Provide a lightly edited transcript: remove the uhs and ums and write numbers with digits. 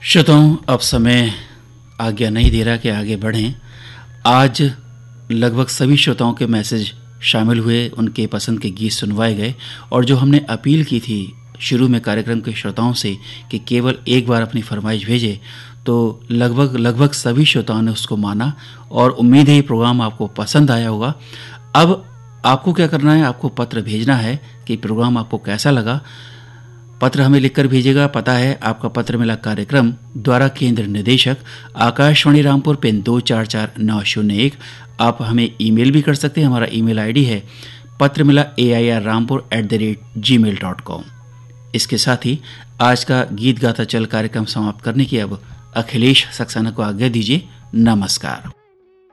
श्रोताओं, अब समय आज्ञा नहीं दे रहा कि आगे बढ़ें। आज लगभग सभी श्रोताओं के मैसेज शामिल हुए, उनके पसंद के गीत सुनवाए गए और जो हमने अपील की थी शुरू में कार्यक्रम के श्रोताओं से कि केवल एक बार अपनी फरमाइश भेजें, तो लगभग सभी श्रोताओं ने उसको माना और उम्मीद है ये प्रोग्राम आपको पसंद आया होगा। अब आपको क्या करना है, आपको पत्र भेजना है कि प्रोग्राम आपको कैसा लगा। पत्र हमें लिखकर भेजिएगा। पता है आपका पत्र मिला कार्यक्रम द्वारा केंद्र निदेशक आकाशवाणी रामपुर पिन 244901। आप हमें ईमेल भी कर सकते हैं। हमारा ईमेल आईडी है patramilaAIRrampur@gmail.com। इसके साथ ही आज का गीत गाता चल कार्यक्रम समाप्त करने की अब अखिलेश सक्सेना को आज्ञा दीजिए। नमस्कार।